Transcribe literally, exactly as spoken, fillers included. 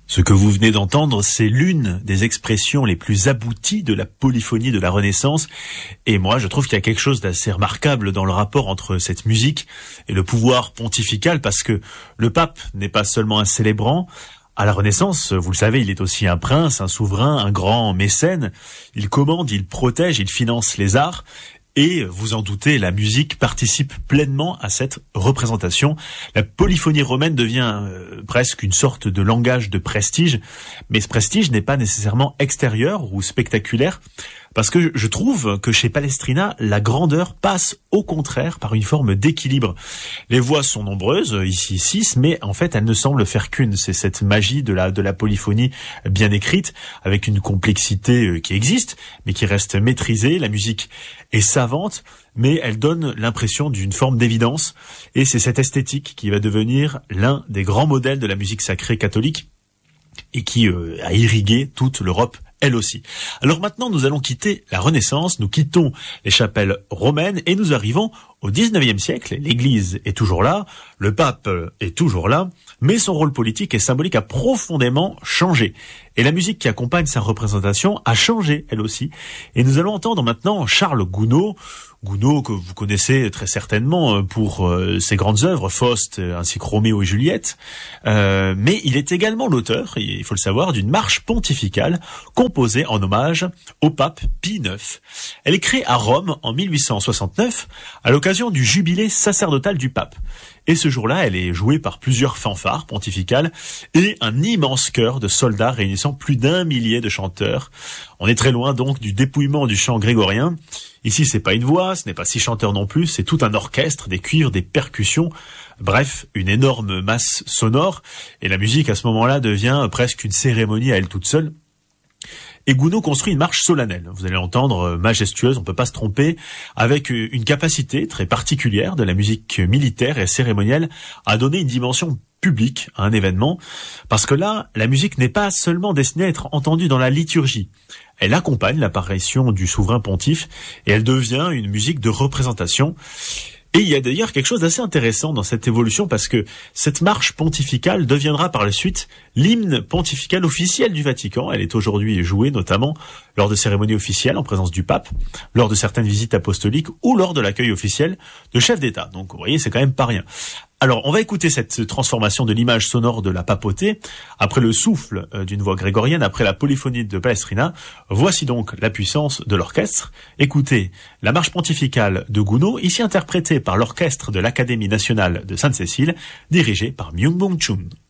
Ce que vous venez d'entendre, c'est l'une des expressions les plus abouties de la polyphonie de la Renaissance. Et moi, je trouve qu'il y a quelque chose d'assez remarquable dans le rapport entre cette musique et le pouvoir pontifical, parce que le pape n'est pas seulement un célébrant. À la Renaissance, vous le savez, il est aussi un prince, un souverain, un grand mécène. Il commande, il protège, il finance les arts. Et, vous en doutez, la musique participe pleinement à cette représentation. La polyphonie romaine devient euh, presque une sorte de langage de prestige, mais ce prestige n'est pas nécessairement extérieur ou spectaculaire, parce que je trouve que chez Palestrina, la grandeur passe au contraire par une forme d'équilibre. Les voix sont nombreuses, ici six, mais en fait elles ne semblent faire qu'une. C'est cette magie de la, de la polyphonie bien écrite, avec une complexité qui existe, mais qui reste maîtrisée. La musique est savante, mais elle donne l'impression d'une forme d'évidence, et c'est cette esthétique qui va devenir l'un des grands modèles de la musique sacrée catholique, et qui euh, a irrigué toute l'Europe elle aussi. Alors maintenant, nous allons quitter la Renaissance, nous quittons les chapelles romaines et nous arrivons au dix-neuvième siècle. L'Église est toujours là, le pape est toujours là, mais son rôle politique et symbolique a profondément changé. Et la musique qui accompagne sa représentation a changé, elle aussi. Et nous allons entendre maintenant Charles Gounod, Gounod que vous connaissez très certainement pour euh, ses grandes œuvres, Faust ainsi que Roméo et Juliette, euh, mais il est également l'auteur, il faut le savoir, d'une marche pontificale composée en hommage au pape Pie neuf. Elle est créée à Rome en mille huit cent soixante-neuf à l'occasion du jubilé sacerdotal du pape. Et ce jour-là, elle est jouée par plusieurs fanfares pontificales et un immense chœur de soldats réunissant plus d'un millier de chanteurs. On est très loin donc du dépouillement du chant grégorien. Ici, c'est pas une voix, ce n'est pas six chanteurs non plus, c'est tout un orchestre, des cuivres, des percussions, bref, une énorme masse sonore. Et la musique, à ce moment-là, devient presque une cérémonie à elle toute seule. Et Gounod construit une marche solennelle, vous allez entendre, majestueuse, on peut pas se tromper, avec une capacité très particulière de la musique militaire et cérémonielle à donner une dimension publique à un événement, parce que là, la musique n'est pas seulement destinée à être entendue dans la liturgie. Elle accompagne l'apparition du souverain pontife et elle devient une musique de représentation. Et il y a d'ailleurs quelque chose d'assez intéressant dans cette évolution, parce que cette marche pontificale deviendra par la suite l'hymne pontifical officiel du Vatican. Elle est aujourd'hui jouée notamment lors de cérémonies officielles en présence du pape, lors de certaines visites apostoliques ou lors de l'accueil officiel de chefs d'État. Donc vous voyez, c'est quand même pas rien. Alors, on va écouter cette transformation de l'image sonore de la papauté, après le souffle d'une voix grégorienne, après la polyphonie de Palestrina. Voici donc la puissance de l'orchestre. Écoutez la marche pontificale de Gounod, ici interprétée par l'orchestre de l'Académie nationale de Sainte-Cécile, dirigé par Myung-Bong Chun.